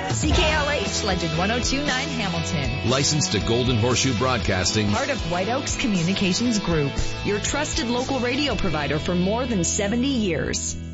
CKLH Legend 102.9 Hamilton. Licensed to Golden Horseshoe Broadcasting. Part of White Oaks Communications Group. Your trusted local radio provider for more than 70 years.